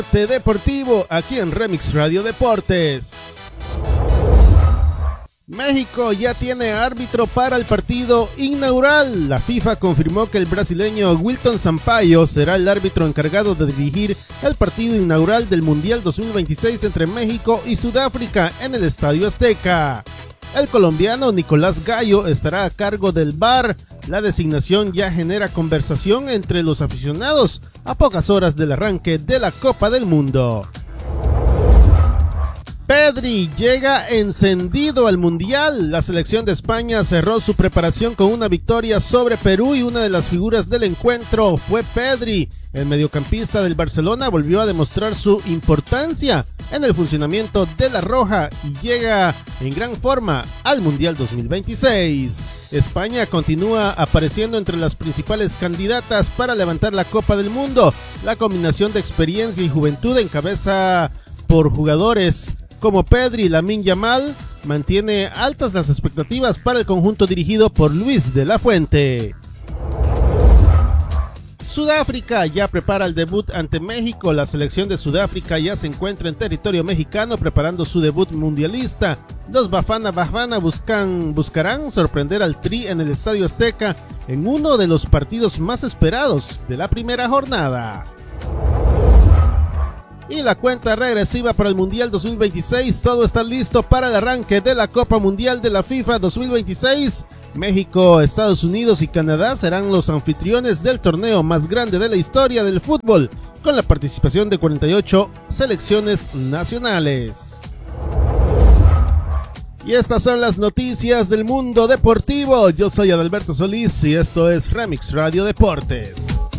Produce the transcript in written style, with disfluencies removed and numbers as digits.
Deportivo aquí en Remix Radio Deportes. México ya tiene árbitro para el partido inaugural. La FIFA confirmó que el brasileño Wilton Sampaio será el árbitro encargado de dirigir el partido inaugural del Mundial 2026 entre México y Sudáfrica en el Estadio Azteca. El colombiano Nicolás Gallo estará a cargo del VAR. La designación ya genera conversación entre los aficionados a pocas horas del arranque de la Copa del Mundo. Pedri llega encendido al Mundial. La selección de España cerró su preparación con una victoria sobre Perú y una de las figuras del encuentro fue Pedri. El mediocampista del Barcelona volvió a demostrar su importancia en el funcionamiento de la Roja y llega en gran forma al Mundial 2026. España continúa apareciendo entre las principales candidatas para levantar la Copa del Mundo. La combinación de experiencia y juventud encabeza por jugadores como Pedri y Lamine Yamal mantiene altas las expectativas para el conjunto dirigido por Luis de la Fuente. Sudáfrica ya prepara el debut ante México. La selección de Sudáfrica ya se encuentra en territorio mexicano preparando su debut mundialista. Los Bafana buscarán sorprender al Tri en el Estadio Azteca en uno de los partidos más esperados de la primera jornada. Y la cuenta regresiva para el Mundial 2026, todo está listo para el arranque de la Copa Mundial de la FIFA 2026. México, Estados Unidos y Canadá serán los anfitriones del torneo más grande de la historia del fútbol, con la participación de 48 selecciones nacionales. Y estas son las noticias del mundo deportivo. Yo soy Adalberto Solís y esto es Remix Radio Deportes.